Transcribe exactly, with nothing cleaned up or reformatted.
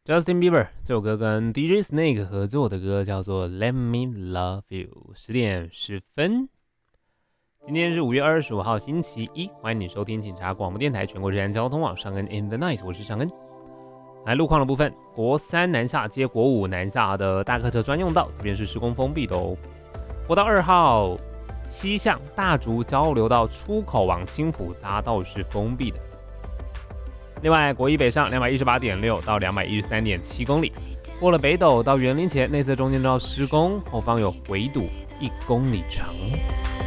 Justin Bieber 这首歌跟 D J Snake 合作的歌叫做 Let Me Love You。十点十分，今天是五月二十五号星期一，欢迎你收听警察广播电台全国治安交通网上恩 In the Night， 我是尚恩。来路况的部分，国三南下接国五南下的大客车专用道，这边是施工封闭的哦。国道二号西向大竹交流道出口往青埔匝道是封闭的。另外，国一北上 两百一十八点六 到 两百一十三点七 公里，过了北斗到园林前内侧中间道施工，后方有围堵一公里长。